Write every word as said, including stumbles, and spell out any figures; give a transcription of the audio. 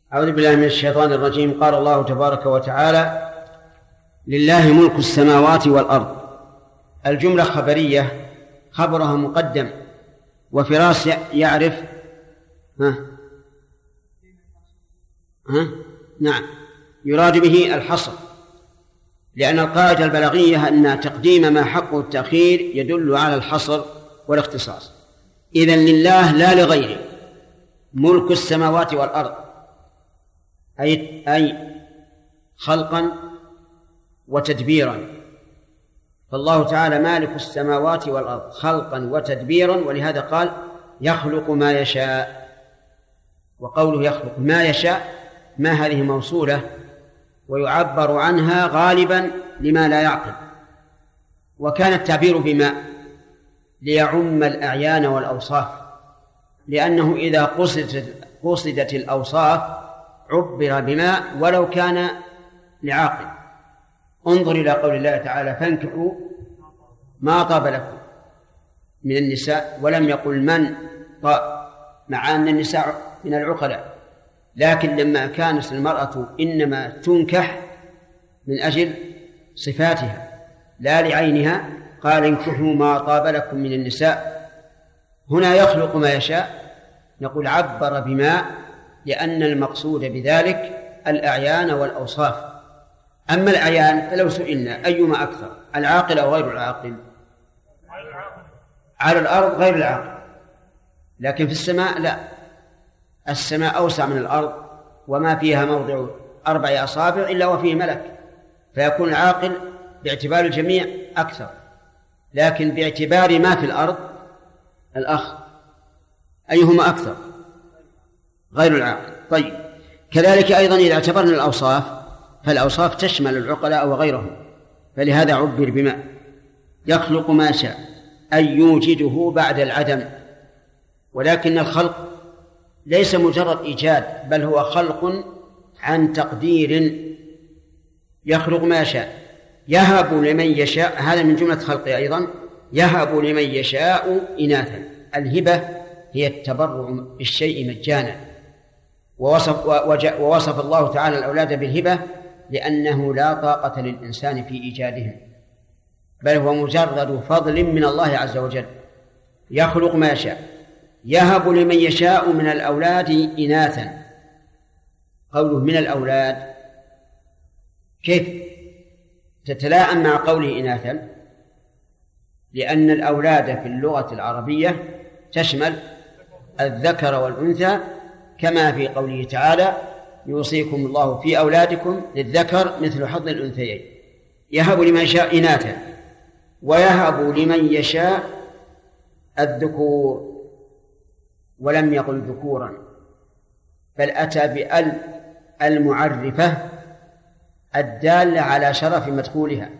أعوذ بالله من الشيطان الرجيم. قال الله تبارك وتعالى: لله ملك السماوات والأرض. الجملة خبرية، خبرها مقدم، وفراس يعرف ها ها نعم يراد به الحصر، لأن القاعدة البلاغية أن تقديم ما حقه التأخير يدل على الحصر والاختصاص. إذن لله لا لغيره ملك السماوات والأرض، أي أي خلقا وتدبيرا، فالله تعالى مالك السماوات والأرض خلقا وتدبيرا، ولهذا قال يخلق ما يشاء. وقوله يخلق ما يشاء ما هذه موصولة ويعبر عنها غالبا لما لا يعقل، وكان التعبير بما ليعم الأعيان والأوصاف، لأنه إذا قصدت, قصدت الأوصاف عبر بما ولو كان لعاقل. انظر إلى قول الله تعالى: فانكحوا ما طاب لكم من النساء، ولم يقل من طاب، مع أن النساء من العقلاء، لكن لما كانت المرأة إنما تنكح من أجل صفاتها لا لعينها قال: انكحوا ما طاب لكم من النساء. هنا يخلق ما يشاء، نقول عبر بما، لأن المقصود بذلك الأعيان والأوصاف. أما الأعيان فلو سئلنا أيما أكثر، العاقل أو غير العاقل؟ على الأرض غير العاقل، لكن في السماء لا، السماء أوسع من الأرض، وما فيها موضع أربع أصابع إلا وفيه ملك، فيكون العاقل باعتبار الجميع أكثر، لكن باعتبار ما في الأرض الأخ أيهما أكثر؟ غير العاقل. طيب، كذلك أيضا إذا اعتبرنا الأوصاف فالأوصاف تشمل العقلاء وغيرهم، فلهذا عبر بما يخلق ما شاء، أي يوجده بعد العدم. ولكن الخلق ليس مجرد إيجاد، بل هو خلق عن تقدير، يخلق ما يشاء. يهب لمن يشاء، هذا من جملة خلقه أيضا، يهب لمن يشاء إناثا. الهبة هي التبرع بالشيء مجانا، ووصف, ووصف الله تعالى الأولاد بالهبة لأنه لا طاقة للإنسان في إيجادهم، بل هو مجرد فضل من الله عز وجل. يخلق ما يشاء، يهب لمن يشاء من الأولاد إناثا. قوله من الأولاد كيف تتلاءم مع قوله إناثا؟ لأن الأولاد في اللغة العربية تشمل الذكر والأنثى، كما في قوله تعالى: يوصيكم الله في أولادكم للذكر مثل حظ الأنثيين. يهب لمن يشاء إناثا، ويهب لمن يشاء الذكور، ولم يقل ذكورا، بل أتى بأل المعرفة الدالة على شرف مدخولها.